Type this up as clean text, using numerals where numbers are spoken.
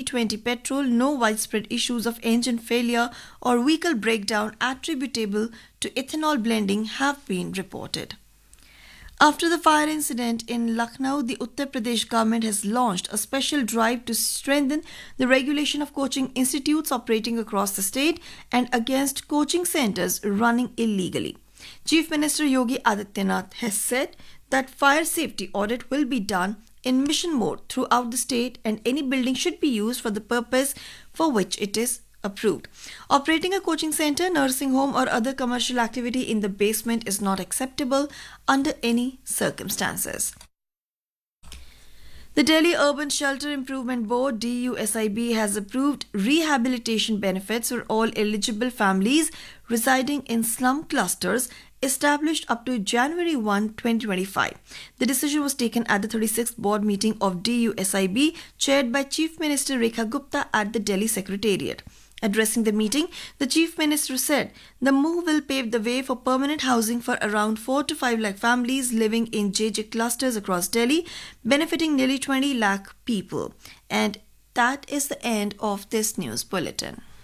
2020 petrol, no widespread issues of engine failure or vehicle breakdown attributable to ethanol blending have been reported. After the fire incident in Lucknow, the Uttar Pradesh government has launched a special drive to strengthen the regulation of coaching institutes operating across the state and against coaching centers running illegally. Chief Minister Yogi Adityanath has said that fire safety audit will be done in mission mode throughout the state and any building should be used for the purpose for which it is approved. Operating a coaching center, nursing home or other commercial activity in the basement is not acceptable under any circumstances. The Delhi Urban Shelter Improvement Board DUSIB has approved rehabilitation benefits for all eligible families residing in slum clusters established up to January 1, 2025. The decision was taken at the 36th board meeting of DUSIB chaired by Chief Minister Rekha Gupta at the Delhi Secretariat. Addressing the meeting, the Chief Minister said the move will pave the way for permanent housing for around 4 to 5 lakh families living in JJ clusters across Delhi, benefiting nearly 20 lakh people. And that is the end of this news bulletin.